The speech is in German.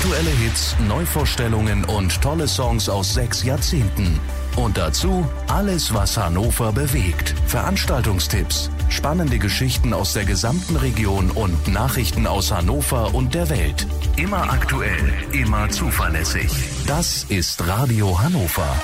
Aktuelle Hits, Neuvorstellungen und tolle Songs aus 6 Jahrzehnten. Und dazu alles, was Hannover bewegt. Veranstaltungstipps, spannende Geschichten aus der gesamten Region und Nachrichten aus Hannover und der Welt. Immer aktuell, immer zuverlässig. Das ist Radio Hannover.